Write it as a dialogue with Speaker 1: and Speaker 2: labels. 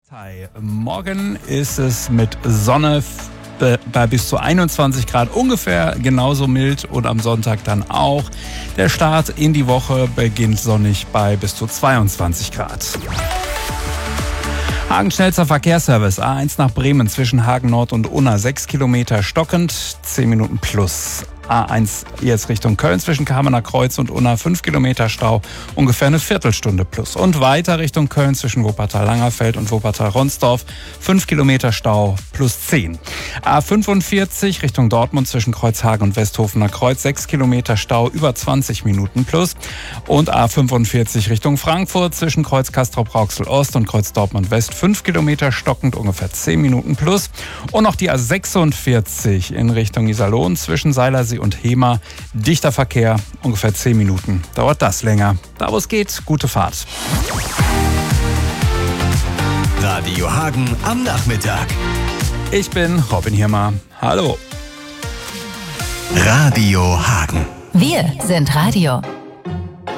Speaker 1: Morgen ist es mit Sonne bei bis zu 21 Grad ungefähr genauso mild und am Sonntag dann auch. Der Start in die Woche beginnt sonnig bei bis zu 22 Grad. Hagen schnellster Verkehrsservice. A1 nach Bremen zwischen Hagen Nord und Unna 6 Kilometer stockend, 10 Minuten plus. A1 jetzt Richtung Köln zwischen Kamener Kreuz und Unna 5 Kilometer Stau, ungefähr eine Viertelstunde plus. Und weiter Richtung Köln zwischen Wuppertal-Langerfeld und Wuppertal-Ronsdorf 5 Kilometer Stau plus 10. A45 Richtung Dortmund zwischen Kreuzhagen und Westhofener Kreuz 6 Kilometer Stau, über 20 Minuten plus. Und A45 Richtung Frankfurt zwischen Kreuz Castrop-Rauxel Ost und Kreuz Dortmund West 5 Kilometer stockend, ungefähr 10 Minuten plus. Und noch die A46 in Richtung Iserlohn zwischen Seilersee und Hemer, dichter Verkehr, ungefähr 10 Minuten. Dauert das länger. Da wo es geht, gute Fahrt.
Speaker 2: Radio Hagen am Nachmittag.
Speaker 1: Ich bin Robin Hirmer. Hallo.
Speaker 2: Radio Hagen.
Speaker 3: Wir sind Radio.